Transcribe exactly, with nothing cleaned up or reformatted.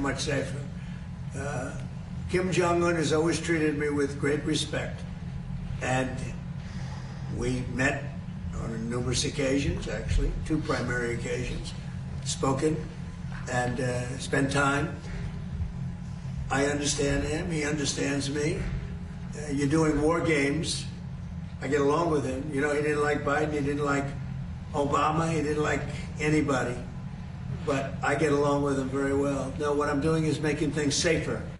much safer. Uh, Kim Jong-un has always treated me with great respect, and we met on numerous occasions, actually, two primary occasions, spoken and uh, spent time. I understand him, he understands me. Uh, you're doing war games. I get along with him. You know, he didn't like Biden, he didn't like Obama, he didn't like anybody. But I get along with him very well. No, what I'm doing is making things safer.